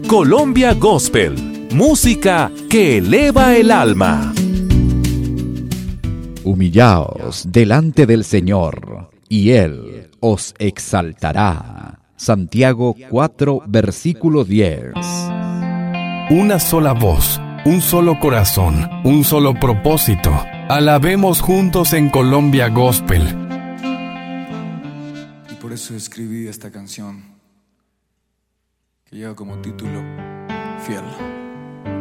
Colombia Gospel, música que eleva el alma. Humillaos delante del Señor, y Él os exaltará. Santiago 4, versículo 10. Una sola voz, un solo corazón, un solo propósito. Alabemos juntos en Colombia Gospel. Y por eso escribí esta canción, que lleva como título Fiel.